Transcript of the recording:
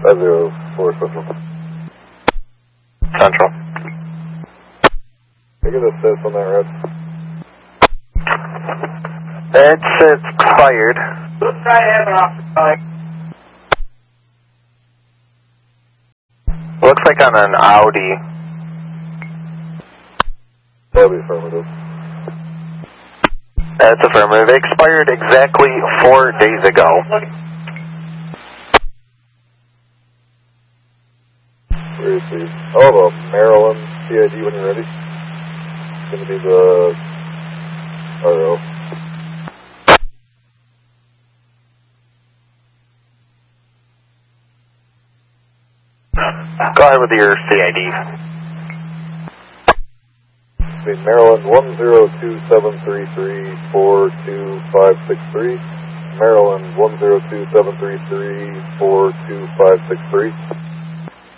504 Central. Central. Can I get a assist on that red? It's expired. Let's try to have it off the side. Looks like on an Audi. That'll be affirmative. That's affirmative. It expired exactly 4 days ago. Where is he? Oh, the Maryland CID when you're ready. It's going to be the RO. Go ahead with your CID. Maryland 102-733-42563. Maryland 102-733-42563.